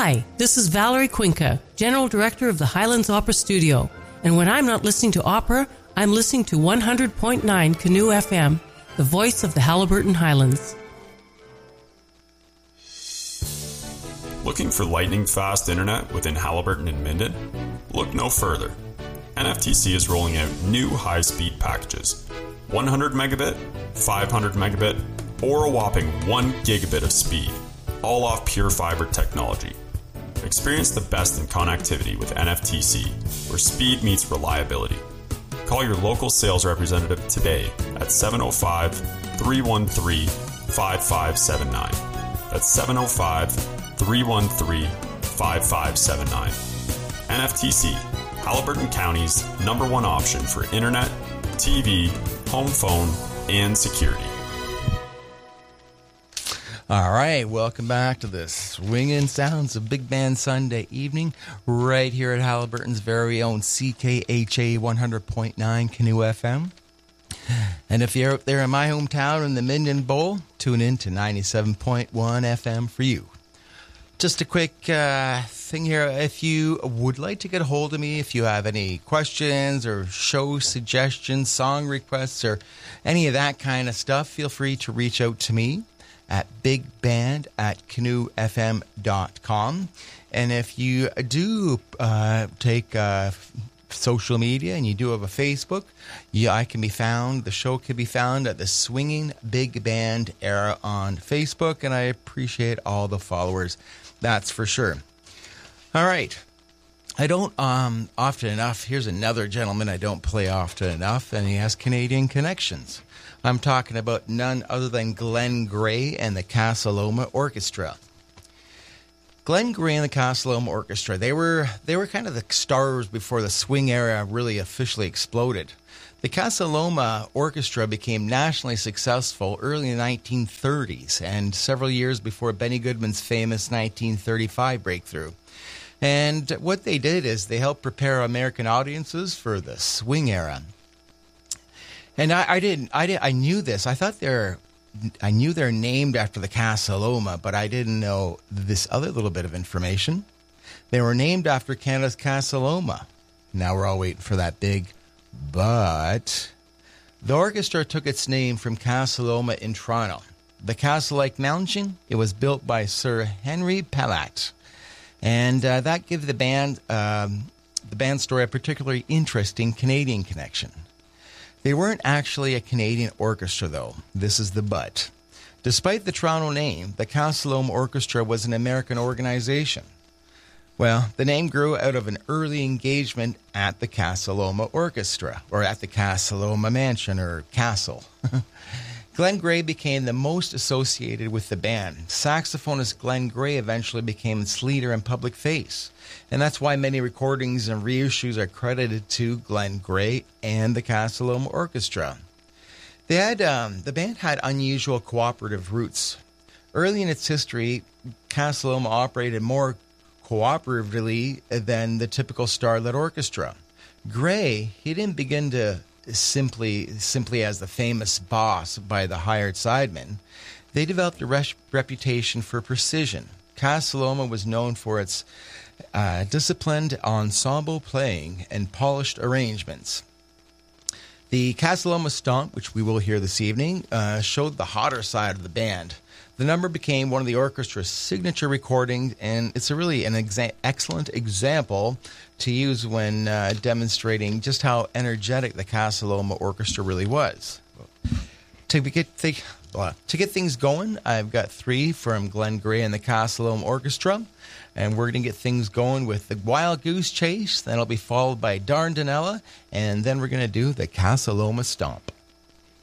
Hi, this is Valerie Quinca, General Director of the Highlands Opera Studio. And when I'm not listening to opera, I'm listening to 100.9 Canoe FM, the voice of the Haliburton Highlands. Looking for lightning-fast internet within Haliburton and Minden? Look no further. NFTC is rolling out new high-speed packages. 100 megabit, 500 megabit, or a whopping 1 gigabit of speed, all off pure fiber technology. Experience the best in connectivity with NFTC, where speed meets reliability. Call your local sales representative today at 705-313-5579. That's 705-313-5579. NFTC, Haliburton County's #1 option for internet, TV, home phone, and security. All right, welcome back to the swinging sounds of Big Band Sunday evening, right here at Haliburton's very own CKHA 100.9 Canoe FM. And if you're out there in my hometown in the Minden Bowl, tune in to 97.1 FM for you. Just a quick thing here. If you would like to get a hold of me, if you have any questions or show suggestions, song requests, or any of that kind of stuff, feel free to reach out to me at bigband@canoefm.com. And if you do take social media and you do have a Facebook, I can be found, the show can be found at the Swinging Big Band Era on Facebook, and I appreciate all the followers, that's for sure. All right. I don't often enough, here's another gentleman I don't play often enough, and he has Canadian connections. I'm talking about none other than Glenn Gray and the Casa Loma Orchestra. Glenn Gray and the Casa Loma Orchestra, they were kind of the stars before the swing era really officially exploded. The Casa Loma Orchestra became nationally successful early in the 1930s and several years before Benny Goodman's famous 1935 breakthrough. And what they did is they helped prepare American audiences for the swing era. And I knew this. I knew they're named after the Casa Loma, but I didn't know this other little bit of information. They were named after Canada's Casa Loma. Now we're all waiting for that big but. The orchestra took its name from Casa Loma in Toronto. The castle-like mansion, it was built by Sir Henry Pellat. And that gave the band story a particularly interesting Canadian connection. They weren't actually a Canadian orchestra, though. This is the but. Despite the Toronto name, the Casa Loma Orchestra was an American organization. Well, the name grew out of an early engagement at the Casa Loma Orchestra, or at the Casa Loma Mansion, or Castle. Glenn Gray became the most associated with the band. Saxophonist Glenn Gray eventually became its leader and public face. And that's why many recordings and reissues are credited to Glenn Gray and the Casa Loma Orchestra. The band had unusual cooperative roots. Early in its history, Casa Loma operated more cooperatively than the typical starlet orchestra. Gray, he didn't begin to simply as the famous boss by the hired sidemen. They developed a reputation for precision. Casa Loma was known for its disciplined ensemble playing and polished arrangements. The Casa Loma Stomp, which we will hear this evening, showed the hotter side of the band. The number became one of the orchestra's signature recordings, and it's really an excellent example to use when demonstrating just how energetic the Casa Loma Orchestra really was. To get things going, I've got three from Glenn Gray and the Casa Loma Orchestra, and we're going to get things going with the Wild Goose Chase, then it'll be followed by Darn Danella, and then we're going to do the Casa Loma Stomp.